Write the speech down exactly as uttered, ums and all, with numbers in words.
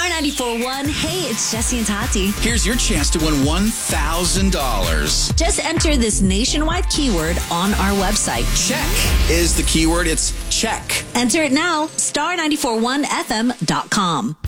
ninety-four point one. Hey, it's Jesse and Tati. Here's your chance to win one thousand dollars. Just enter this nationwide keyword on our website. Check is the keyword. It's check. Enter it now. star nine four one f m dot com.